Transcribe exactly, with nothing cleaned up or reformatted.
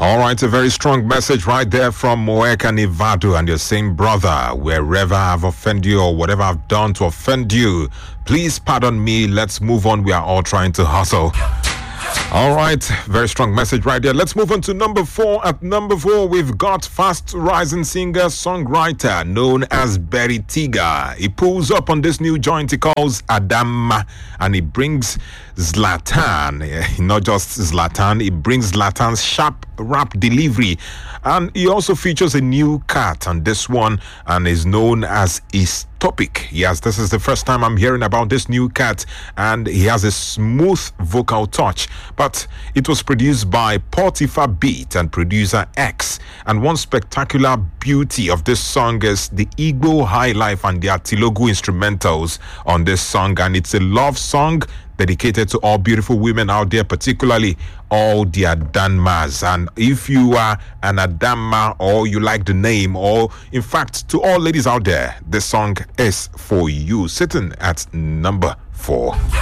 All right, a very strong message right there from Moeka Nivado and your same brother. Wherever I've offended you or whatever I've done to offend you, please pardon me. Let's move on. We are all trying to hustle. All right, very strong message right there. Let's move on to number four. At number four, we've got fast rising singer songwriter known as Berry Tiga. He pulls up on this new joint he calls Adam, and he brings Zlatan, not just Zlatan, he brings Zlatan's sharp rap delivery, and he also features a new cat on this one and is known as Is Topic. Yes, this is the first time I'm hearing about this new cat, and he has a smooth vocal touch. But it was produced by Portifa Beat and producer X. And one spectacular beauty of this song is the Igbo high life and the Atilogu instrumentals on this song. And it's a love song dedicated to all beautiful women out there, particularly all the Adanmas. And if you are an Adama or you like the name, or in fact to all ladies out there, this song is for you. Sitting at number four.